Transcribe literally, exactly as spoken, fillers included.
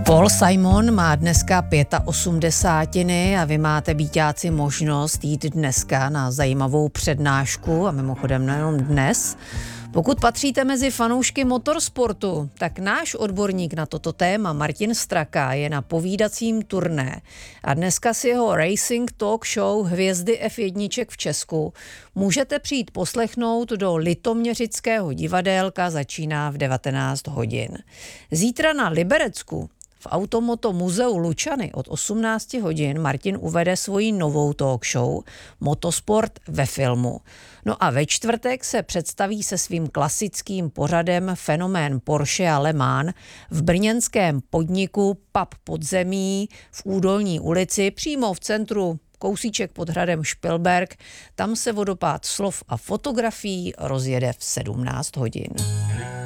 Paul Simon má dneska osmdesáti a vy máte, býťáci, možnost jít dneska na zajímavou přednášku a mimochodem nejenom dnes. Pokud patříte mezi fanoušky motorsportu, tak náš odborník na toto téma Martin Straka je na povídacím turné a dneska si jeho Racing Talk Show Hvězdy F jedna v Česku můžete přijít poslechnout do Litoměřického divadélka, začíná v devatenáct hodin. Zítra na Liberecku v Automoto muzeu Lučany od osmnáct hodin Martin uvede svoji novou talk show Motosport ve filmu. No a ve čtvrtek se představí se svým klasickým pořadem Fenomén Porsche a Le Mans v brněnském podniku Pub Podzemí v Údolní ulici přímo v centru, kousíček pod hradem Špilberk. Tam se vodopád slov a fotografií rozjede v sedmnáct hodin.